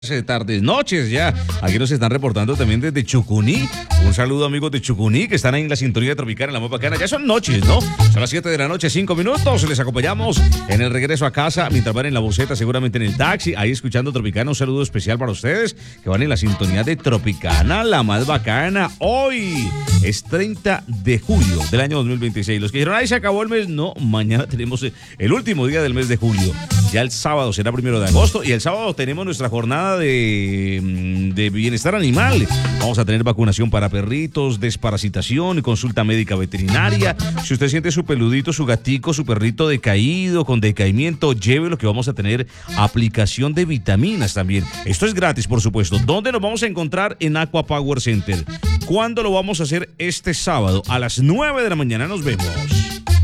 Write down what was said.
Tardes, noches ya. Aquí nos están reportando también desde Chucuní. Un saludo, amigos de Chucuní, que están ahí en la sintonía de Tropicana, la más bacana. Ya son noches, ¿no? Son las 7 de la noche, 5 minutos. Les acompañamos en el regreso a casa, mientras van en la buseta, seguramente en el taxi, ahí escuchando Tropicana. Un saludo especial para ustedes que van en la sintonía de Tropicana, la más bacana. Hoy es 30 de julio del año 2026. Los que dijeron, ahí se acabó el mes. No, mañana tenemos el último día del mes de julio. Ya el sábado será 1 de agosto y el sábado tenemos nuestra jornada de bienestar animal. Vamos a tener vacunación para perritos, desparasitación, consulta médica veterinaria. Si usted siente su peludito, su gatico, su perrito decaído, con decaimiento, llévelo, que vamos a tener aplicación de vitaminas también. Esto es gratis, por supuesto. ¿Dónde nos vamos a encontrar? En Aqua Power Center. ¿Cuándo lo vamos a hacer? Este sábado a las 9 de la mañana. Nos vemos.